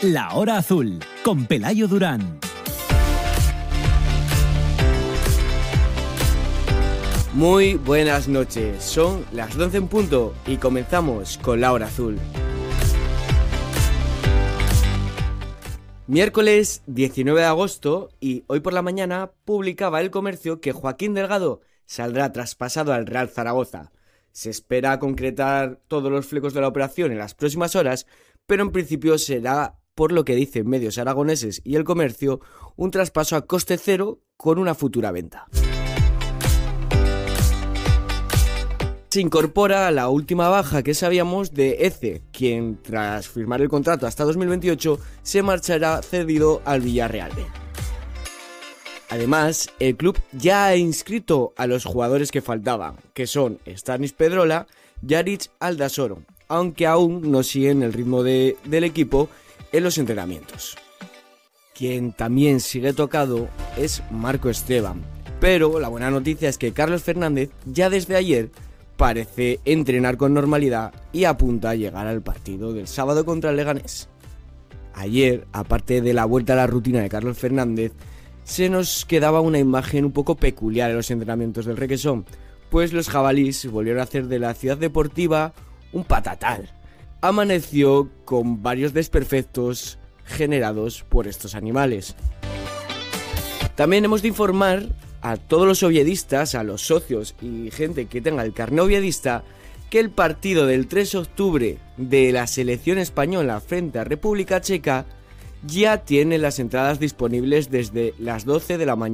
La Hora Azul, con Pelayo Durán. Muy buenas noches, son las 12 en punto y comenzamos con La Hora Azul. Miércoles 19 de agosto y hoy por la mañana publicaba El Comercio que Joaquín Delgado saldrá traspasado al Real Zaragoza. Se espera concretar todos los flecos de la operación en las próximas horas, pero en principio será, por lo que dicen medios aragoneses y El Comercio, un traspaso a coste cero con una futura venta. Se incorpora la última baja que sabíamos de Eze, quien tras firmar el contrato hasta 2028 se marchará cedido al Villarreal B. Además, el club ya ha inscrito a los jugadores que faltaban, que son Stanis Pedrola y Aritz Aldasoro, aunque aún no siguen el ritmo del equipo en los entrenamientos. Quien también sigue tocado es Marco Esteban, pero la buena noticia es que Carlos Fernández ya desde ayer parece entrenar con normalidad y apunta a llegar al partido del sábado contra el Leganés. Ayer, aparte de la vuelta a la rutina de Carlos Fernández, se nos quedaba una imagen un poco peculiar en los entrenamientos del Requesón, pues los jabalíes volvieron a hacer de la ciudad deportiva un patatal. Amaneció con varios desperfectos generados por estos animales. También hemos de informar a todos los oviedistas, a los socios y gente que tenga el carné oviedista, que el partido del 3 de octubre de la selección española frente a República Checa ya tiene las entradas disponibles desde las 12 de la mañana.